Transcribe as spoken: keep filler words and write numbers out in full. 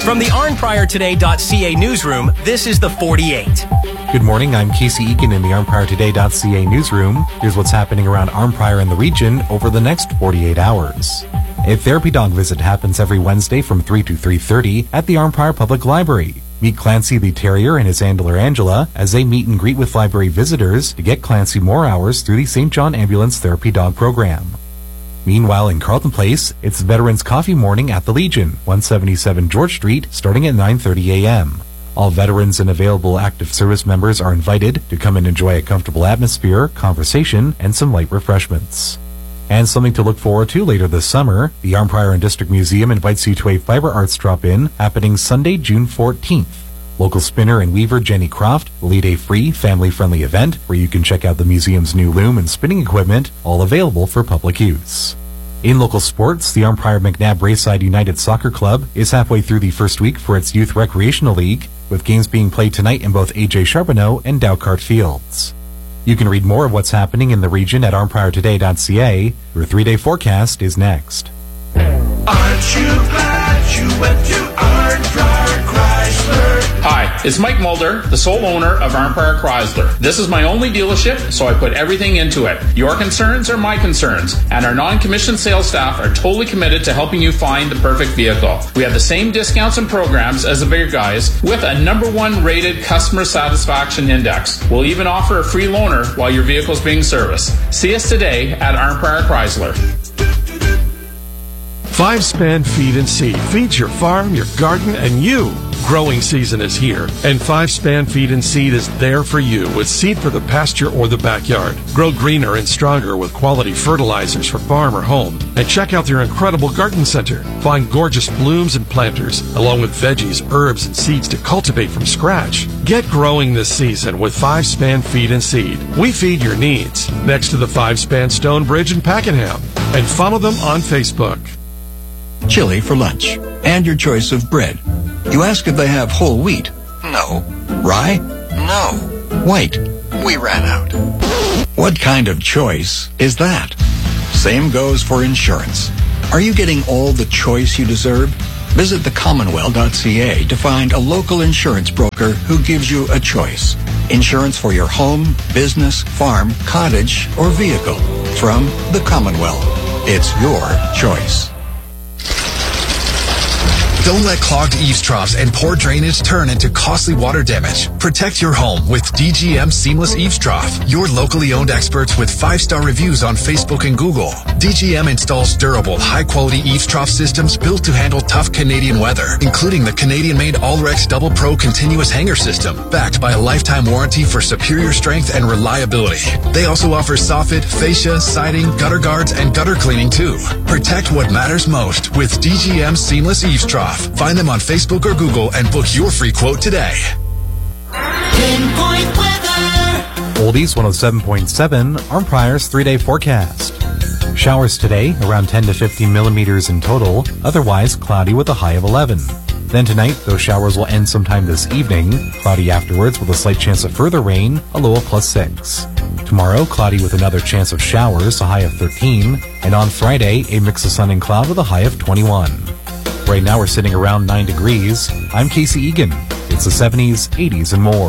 From the arn prior today dot c a newsroom, this is the forty-eight. Good morning, I'm Casey Egan in the arn prior today dot c a newsroom. Here's what's happening around Arnprior and the region over the next forty-eight hours. A therapy dog visit happens every Wednesday from three to three thirty at the Arnprior Public Library. Meet Clancy the Terrier and his handler Angela as they meet and greet with library visitors to get Clancy more hours through the Saint John Ambulance Therapy Dog Program. Meanwhile, in Carleton Place, it's Veterans Coffee Morning at the Legion, one seventy-seven George Street, starting at nine thirty a m All veterans and available active service members are invited to come and enjoy a comfortable atmosphere, conversation, and some light refreshments. And something to look forward to later this summer, the Arnprior and District Museum invites you to a fiber arts drop-in happening Sunday, June fourteenth. Local spinner and weaver Jenny Croft will lead a free, family-friendly event where you can check out the museum's new loom and spinning equipment, all available for public use. In local sports, the Arnprior McNabb Braeside United Soccer Club is halfway through the first week for its Youth Recreational League, with games being played tonight in both A J Charbonneau and Dowcart Fields. You can read more of what's happening in the region at arn prior today dot c a. Your three-day forecast is next. Aren't you glad you went to Arnprior Chrysler? Hi, it's Mike Mulder, the sole owner of Arnprior Chrysler. This is my only dealership, so I put everything into it. Your concerns are my concerns, and our non-commissioned sales staff are totally committed to helping you find the perfect vehicle. We have the same discounts and programs as the bigger guys, with a number one rated customer satisfaction index. We'll even offer a free loaner while your vehicle's being serviced. See us today at Arnprior Chrysler. Five Span Feed and Seed feeds your farm, your garden, and you. Growing season is here, and Five Span Feed and Seed is there for you with seed for the pasture or the backyard. Grow greener and stronger with quality fertilizers for farm or home. And check out their incredible garden center. Find gorgeous blooms and planters, along with veggies, herbs, and seeds to cultivate from scratch. Get growing this season with Five Span Feed and Seed. We feed your needs. Next to the Five Span Stone Bridge in Pakenham. And follow them on Facebook. Chili for lunch, and your choice of bread. You ask if they have whole wheat. No. Rye? No. White? We ran out. What kind of choice is that? Same goes for insurance. Are you getting all the choice you deserve? Visit the commonwealth dot c a to find a local insurance broker who gives you a choice. Insurance for your home, business, farm, cottage, or vehicle. From the Commonwealth. It's your choice. Don't let clogged eaves troughs and poor drainage turn into costly water damage. Protect your home with D G M Seamless Eaves Trough. Your locally owned experts with five-star reviews on Facebook and Google. D G M installs durable, high-quality eaves trough systems built to handle tough Canadian weather, including the Canadian-made Allrex Double Pro continuous hanger system, backed by a lifetime warranty for superior strength and reliability. They also offer soffit, fascia, siding, gutter guards, and gutter cleaning too. Protect what matters most with D G M Seamless Eaves Trough. Find them on Facebook or Google and book your free quote today. Pinpoint weather. Oldies one oh seven point seven, Arnprior's three-day forecast. Showers today, around ten to fifteen millimeters in total, otherwise cloudy with a high of eleven. Then tonight, those showers will end sometime this evening, cloudy afterwards with a slight chance of further rain, a low of plus six. Tomorrow, cloudy with another chance of showers, a high of thirteen, and on Friday, a mix of sun and cloud with a high of twenty-one. Right now we're sitting around nine degrees. I'm Casey Egan. It's the seventies, eighties, and more.